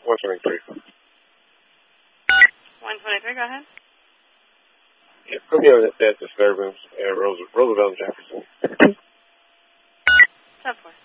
123. 123, go ahead. Yeah, put me on that disturbance at Roosevelt and Jefferson. 10-4.